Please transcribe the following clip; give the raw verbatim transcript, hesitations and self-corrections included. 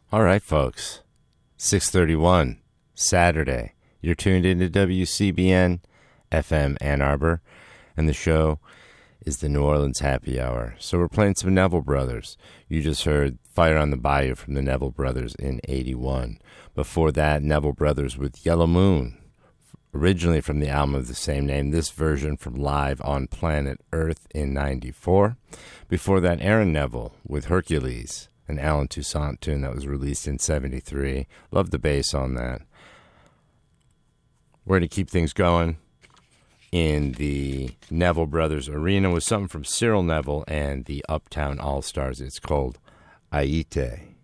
All right, folks. six thirty-one, Saturday. You're tuned into W C B N F M Ann Arbor, and the show is the New Orleans Happy Hour. So we're playing some Neville Brothers. You just heard Fire on the Bayou from the Neville Brothers in eighty-one. Before that, Neville Brothers with Yellow Moon, originally from the album of the same name. This version from Live on Planet Earth in ninety-four. Before that, Aaron Neville with Hercules, an Alan Toussaint tune that was released in seventy-three. Love the bass on that. We're going to keep things going in the Neville Brothers arena with something from Cyril Neville and the Uptown All-Stars. It's called Aite.